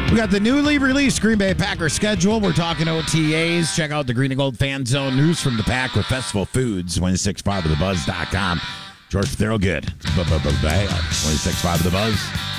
We got the newly released Green Bay Packers schedule. We're talking OTAs. Check out the Green and Gold Fan Zone news from the Pack with Festival Foods, 1065thebuzz.com. George Thorogood. 1065 of the Buzz.